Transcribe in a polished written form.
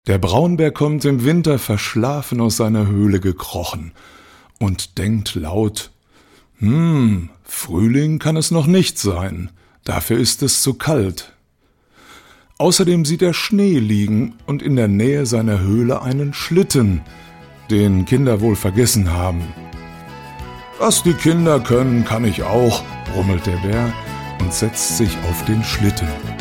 Der Braunbär kommt im Winter verschlafen aus seiner Höhle gekrochen und denkt laut: Frühling kann es noch nicht sein, dafür ist es zu kalt. Außerdem sieht er Schnee liegen und in der Nähe seiner Höhle einen Schlitten, den Kinder wohl vergessen haben. »Was die Kinder können, kann ich auch«, brummelt der Bär und setzt sich auf den Schlitten.